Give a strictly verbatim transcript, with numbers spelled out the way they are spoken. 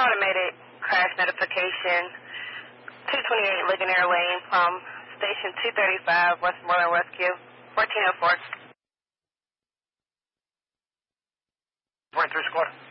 automated crash notification, two twenty-eight Ligonier Lane from Station two thirty-five, Westmoreland Rescue, fourteen oh four. forty-three Squad.